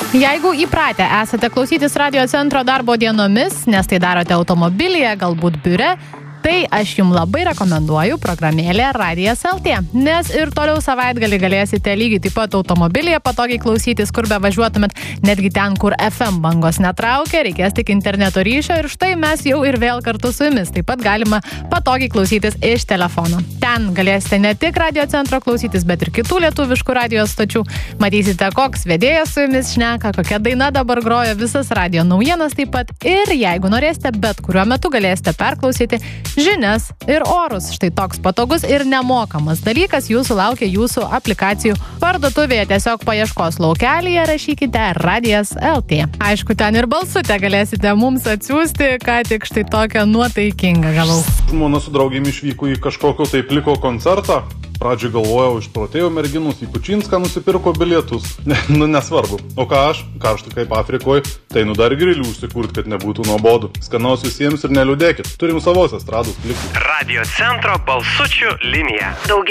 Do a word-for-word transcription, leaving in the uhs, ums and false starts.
Jeigu įpratę esate klausytis Radio Centro darbo dienomis, nes tai darote automobilyje, galbūt biure, tai aš jums labai rekomenduoju programėlę Radijas L T, nes ir toliau savaitgalį galėsite lygiai taip pat automobilyje patogiai klausytis, kur be važiuotumėt, netgi ten, kur F M bangos netraukia, reikės tik interneto ryšio ir štai mes jau ir vėl kartu su jumis. Taip pat galima patogiai klausytis iš telefono. Ten galėsite ne tik Radio Centro klausytis, bet ir kitų lietuviškų radijos stočių. Matysite, koks vedėjas su jumis šneka, kokia daina dabar groja, visas radio naujienas taip pat. Ir jeigu norėsite, bet kuriuo metu galėsite perklausyti žinias ir orus. Štai toks patogus ir nemokamas dalykas jūsų laukia jūsų aplikacijų parduotuvėje. Tiesiog paieškos laukelyje rašykite Radijas L T. Aišku, ten ir balsutę galėsite mums atsiųsti, ką tik štai tokią nuotaikingą gavau. Žmona su draugėm išvyko į kažkokio tai pliko koncertą. Pradžiai galvojau, išprotėjo merginus, į Pučinską nusipirko bilietus. Ne, nu nesvarbu. O ką aš, karšta kaip Afrikoje, tai nu dar grilių užsikurt, kad nebūtų nuobodu. Skanaus visiems ir neliūdėkit. Turim savos estrados klikų. Radio Centro balsučių linija. Daugiau